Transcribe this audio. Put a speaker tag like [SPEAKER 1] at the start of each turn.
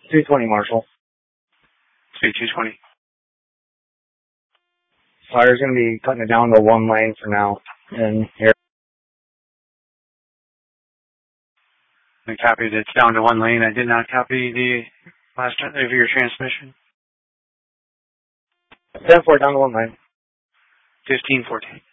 [SPEAKER 1] 220 Marshall.
[SPEAKER 2] Speed 220.
[SPEAKER 1] Fire's going to be cutting it down to one lane for now. And here.
[SPEAKER 2] I copied it's down to one lane. I did not copy the last of your transmission.
[SPEAKER 1] 10-4 down to one lane.
[SPEAKER 2] 15-14.